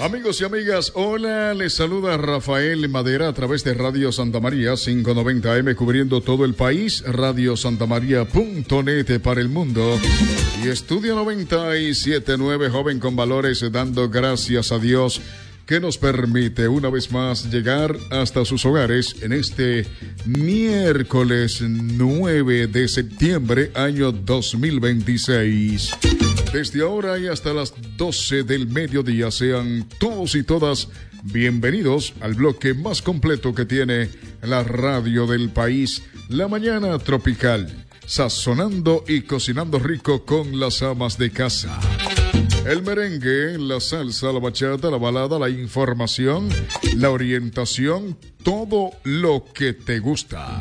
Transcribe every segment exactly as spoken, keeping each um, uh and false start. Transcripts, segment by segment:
Amigos y amigas, hola, les saluda Rafael Madera a través de Radio Santa María quinientos noventa A M cubriendo todo el país, radio santa maría punto net para el mundo y Estudio noventa y siete punto nueve Joven con Valores, dando gracias a Dios que nos permite una vez más llegar hasta sus hogares en este miércoles nueve de septiembre, año dos mil veintiséis. Desde ahora y hasta las doce del mediodía, sean todos y todas bienvenidos al bloque más completo que tiene la radio del país, La Mañana Tropical, sazonando y cocinando rico con las amas de casa. El merengue, la salsa, la bachata, la balada, la información, la orientación, todo lo que te gusta.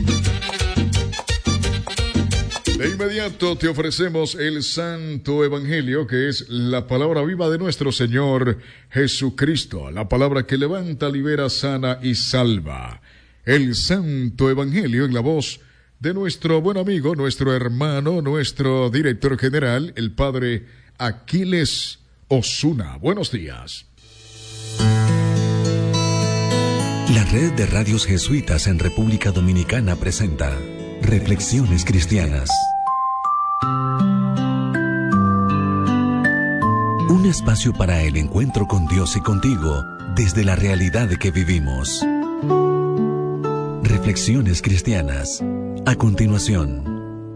De inmediato te ofrecemos el Santo Evangelio, que es la palabra viva de nuestro Señor Jesucristo, la palabra que levanta, libera, sana y salva. El Santo Evangelio en la voz de nuestro buen amigo, nuestro hermano, nuestro director general, el Padre Aquiles Osuna. Buenos días. La red de radios jesuitas en República Dominicana presenta Reflexiones Cristianas. Un espacio para el encuentro con Dios y contigo desde la realidad que vivimos. Reflexiones Cristianas. A continuación.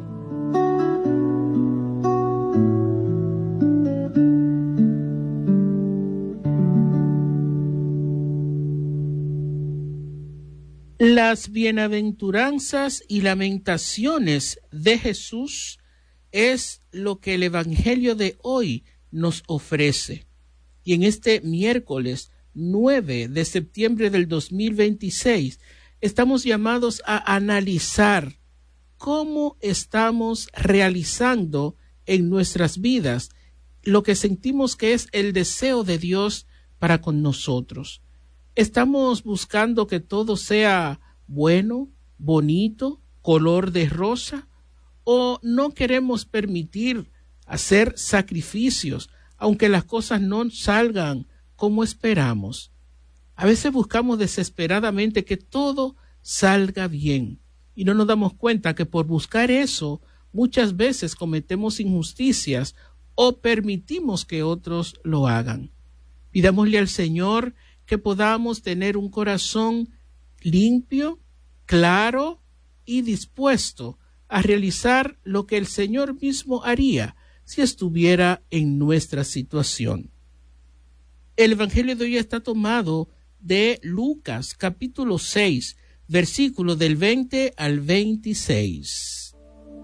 Las bienaventuranzas y lamentaciones de Jesús es lo que el Evangelio de hoy nos ofrece. Y en este miércoles nueve de septiembre del dos mil veintiséis estamos llamados a analizar cómo estamos realizando en nuestras vidas lo que sentimos que es el deseo de Dios para con nosotros. Estamos buscando que todo sea bueno, bonito, color de rosa, o no queremos permitir hacer sacrificios, aunque las cosas no salgan como esperamos. A veces buscamos desesperadamente que todo salga bien y no nos damos cuenta que por buscar eso muchas veces cometemos injusticias o permitimos que otros lo hagan. Pidámosle al Señor que podamos tener un corazón limpio, claro y dispuesto a realizar lo que el Señor mismo haría si estuviera en nuestra situación. El Evangelio de hoy está tomado de Lucas, capítulo seis, versículo del veinte al veintiséis.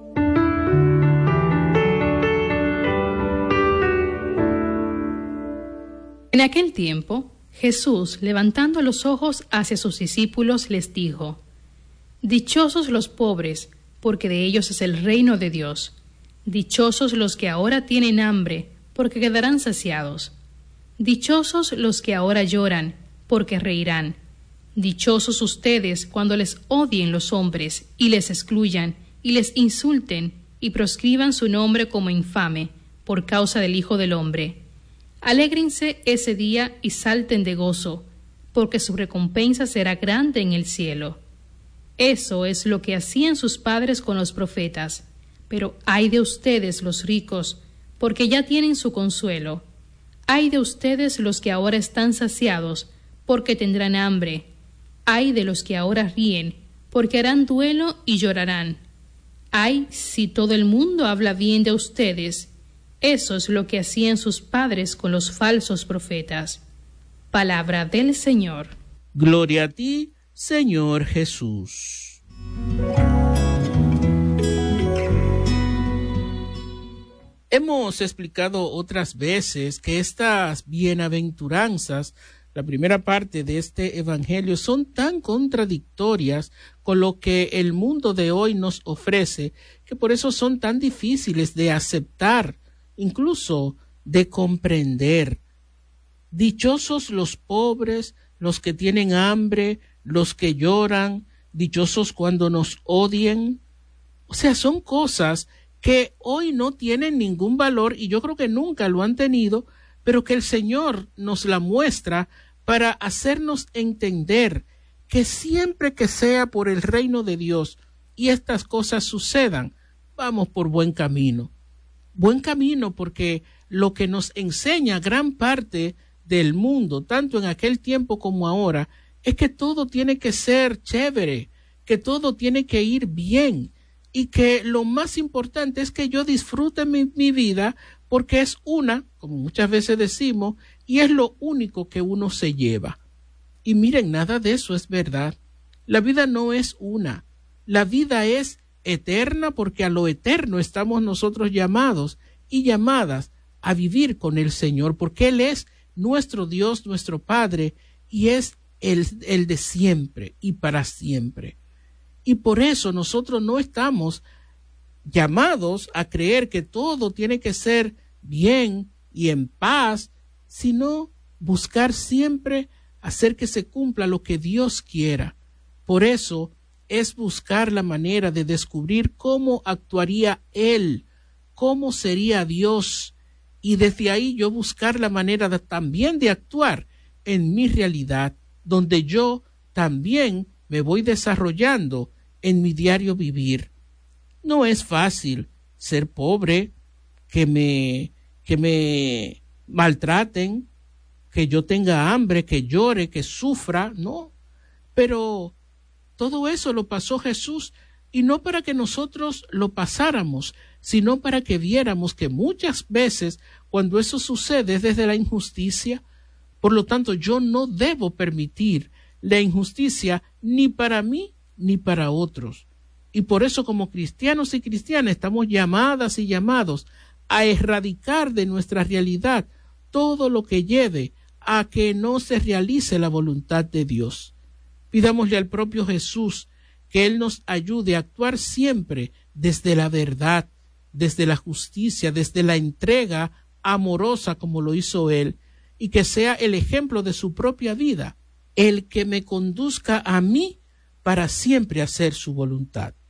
En aquel tiempo, Jesús, levantando los ojos hacia sus discípulos, les dijo: Dichosos los pobres, porque de ellos es el reino de Dios. Dichosos los que ahora tienen hambre, porque quedarán saciados. Dichosos los que ahora lloran, porque reirán. Dichosos ustedes cuando les odien los hombres, y les excluyan, y les insulten, y proscriban su nombre como infame, por causa del Hijo del Hombre. Alégrense ese día y salten de gozo, porque su recompensa será grande en el cielo. Eso es lo que hacían sus padres con los profetas. Pero ay de ustedes los ricos, porque ya tienen su consuelo. Ay de ustedes los que ahora están saciados, porque tendrán hambre. Ay de los que ahora ríen, porque harán duelo y llorarán. Ay si todo el mundo habla bien de ustedes. Eso es lo que hacían sus padres con los falsos profetas. Palabra del Señor. Gloria a ti, Señor Jesús. Hemos explicado otras veces que estas bienaventuranzas, la primera parte de este evangelio, son tan contradictorias con lo que el mundo de hoy nos ofrece, que por eso son tan difíciles de aceptar, incluso de comprender. Dichosos los pobres, los que tienen hambre, los que lloran, dichosos cuando nos odien. O sea, son cosas que hoy no tienen ningún valor y yo creo que nunca lo han tenido, pero que el Señor nos la muestra para hacernos entender que siempre que sea por el reino de Dios y estas cosas sucedan, vamos por buen camino. Buen camino porque lo que nos enseña gran parte del mundo, tanto en aquel tiempo como ahora, es que todo tiene que ser chévere, que todo tiene que ir bien y que lo más importante es que yo disfrute mi, mi vida porque es una, como muchas veces decimos, y es lo único que uno se lleva. Y miren, nada de eso es verdad. La vida no es una. La vida es eterna porque a lo eterno estamos nosotros llamados y llamadas a vivir con el Señor, porque Él es nuestro Dios, nuestro Padre, y es el, el de siempre y para siempre. Y por eso nosotros no estamos llamados a creer que todo tiene que ser bien y en paz, sino buscar siempre hacer que se cumpla lo que Dios quiera. Por eso es buscar la manera de descubrir cómo actuaría Él, cómo sería Dios, y desde ahí yo buscar la manera de, también de actuar en mi realidad, donde yo también me voy desarrollando en mi diario vivir. No es fácil ser pobre, que me, que me maltraten, que yo tenga hambre, que llore, que sufra, no. Pero todo eso lo pasó Jesús, y no para que nosotros lo pasáramos, sino para que viéramos que muchas veces cuando eso sucede es desde la injusticia. Por lo tanto, yo no debo permitir la injusticia ni para mí ni para otros. Y por eso, como cristianos y cristianas, estamos llamadas y llamados a erradicar de nuestra realidad todo lo que lleve a que no se realice la voluntad de Dios. Pidámosle al propio Jesús que Él nos ayude a actuar siempre desde la verdad, desde la justicia, desde la entrega amorosa como lo hizo Él, y que sea el ejemplo de su propia vida, el que me conduzca a mí para siempre hacer su voluntad.